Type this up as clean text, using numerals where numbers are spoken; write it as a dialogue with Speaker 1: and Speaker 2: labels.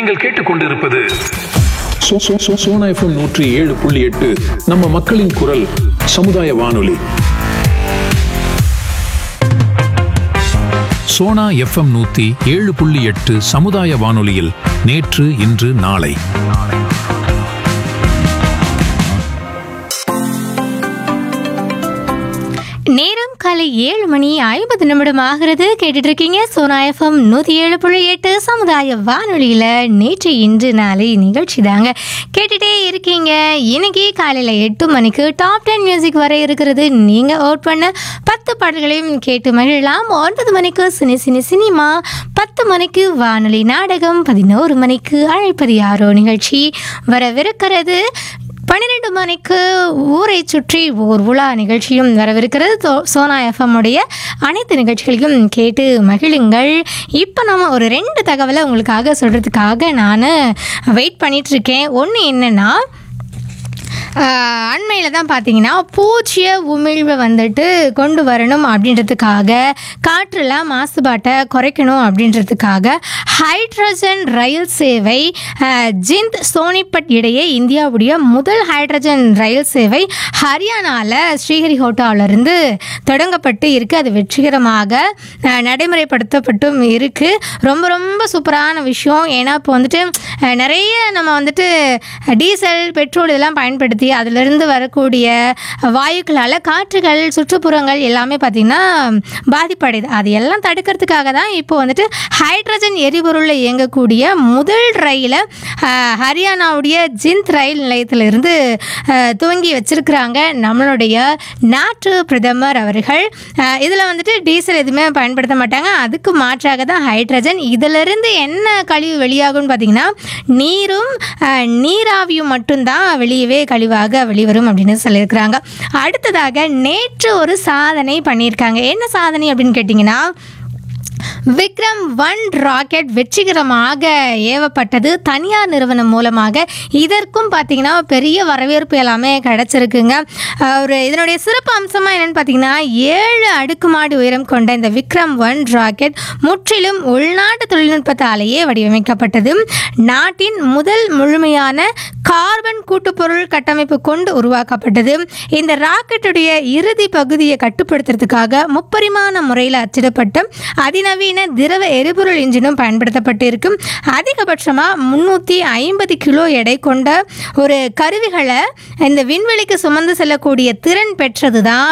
Speaker 1: நீங்கள் கேட்டுக்கொண்டிருப்பது
Speaker 2: சோனா எஃப்எம் 107.8 நம்ம மக்களின் குரல் சமுதாய வானொலி. சோனா எஃப்எம் 107.8 சமுதாய வானொலியில் நேற்று இன்று நாளை.
Speaker 3: நேரம் காலை 7:50 ஆகிறது. கேட்டுட்டு இருக்கீங்க சோனா எஃப்எம் 107.8 சமுதாய வானொலியில நேற்று இன்று நாளை நிகழ்ச்சி தாங்க கேட்டுட்டே இருக்கீங்க. இன்னைக்கு காலையில 8 மணிக்கு டாப் 10 மியூசிக் வர இருக்கிறது. நீங்க ஓட் பண்ண 10 பாடல்களையும் கேட்டு மகிழலாம். 9 மணிக்கு சினிமா, 10 மணிக்கு வானொலி நாடகம், 11 மணிக்கு அழைப்பது யாரோ நிகழ்ச்சி வரவிருக்கிறது. 12 மணிக்கு ஊரை சுற்றி ஓர் உலா நிகழ்ச்சியும் வரவிருக்கிறது. சோனா எஃப்எம் உடைய அனைத்து நிகழ்ச்சிகளையும் கேட்டு மகிழுங்கள். இப்போ நம்ம ஒரு 2 தகவலை உங்களுக்காக சொல்கிறதுக்காக நான் வெயிட் பண்ணிகிட்ருக்கேன். ஒன்று என்னென்னா, அண்மையில் தான் பார்த்தீங்கன்னா பூச்சிய உமிழ்வை வந்துட்டு கொண்டு வரணும் அப்படின்றதுக்காக, காற்றெல்லாம் மாசுபாட்டை குறைக்கணும் அப்படின்றதுக்காக ஹைட்ரஜன் ரயில் சேவை ஜிந்த் சோனிபட் இடையே இந்தியாவுடைய முதல் ஹைட்ரஜன் ரயில் சேவை ஹரியானாவில் ஸ்ரீஹரிகோட்டாவிலிருந்து தொடங்கப்பட்டு இருக்குது. அது வெற்றிகரமாக நடைமுறைப்படுத்தப்பட்டும் இருக்குது. ரொம்ப ரொம்ப சூப்பரான விஷயம். ஏன்னா இப்போ வந்துட்டு நிறைய நம்ம வந்துட்டு டீசல், பெட்ரோல் இதெல்லாம் பயன்படுத்தி அதிலிருந்து வரக்கூடிய வாயுக்களால் காற்றுகள், சுற்றுப்புறங்கள் எல்லாமே பார்த்திங்கன்னா பாதிப்படையுது. அது எல்லாம் தடுக்கிறதுக்காக தான் இப்போ வந்துட்டு ஹைட்ரஜன் எரிபொருளில் இயங்கக்கூடிய முதல் ரயிலை ஹரியானாவுடைய ஜிந்த் ரயில் நிலையத்திலிருந்து துவங்கி வச்சிருக்கிறாங்க நம்மளுடைய நாட்டு பிரதமர் அவர்கள். இதில் வந்துட்டு டீசல் எதுவுமே பயன்படுத்த மாட்டாங்க. அதுக்கு மாற்றாக தான் ஹைட்ரஜன். இதிலிருந்து என்ன கழிவு வெளியாகும்னு பார்த்திங்கன்னா நீரும் நீராவியும் மட்டும்தான் வெளிவரும் அப்படின்னு சொல்லியிருக்கிறாங்க. அடுத்ததாக நேற்று ஒரு சாதனை பண்ணியிருக்காங்க. என்ன சாதனை அப்படின்னு கேட்டிங்கன்னா, விக்ரம் 1 ராக்கெட் வெற்றிகரமாக ஏவப்பட்டது தனியார் நிறுவனம் மூலமாக. இதற்கும் பார்த்தீங்கன்னா பெரிய வரவேற்பு எல்லாமே கிடச்சிருக்குங்க. இதனுடைய சிறப்பு அம்சமாக என்னென்னு பார்த்தீங்கன்னா, 7 அடுக்குமாடி உயரம் கொண்ட இந்த விக்ரம் 1 ராக்கெட் முற்றிலும் உள்நாட்டு தொழில்நுட்பத்தாலேயே வடிவமைக்கப்பட்டது. நாட்டின் முதல் முழுமையான கார்பன் கூட்டுப்பொருள் கட்டமைப்பு கொண்டு உருவாக்கப்பட்டது. இந்த ராக்கெட்டுடைய இறுதி பகுதியை கட்டுப்படுத்துறதுக்காக முப்பரிமாண முறையில் அச்சிடப்பட்ட அதிநவீன திரவ எரிபொருள் இன்ஜினும் பயன்படுத்தப்பட்டு இருக்கும். அதிகபட்சமாக 350 கிலோ எடை கொண்ட ஒரு கருவிகளை இந்த விண்வெளிக்கு சுமந்து செல்லக்கூடிய திறன் பெற்றது தான்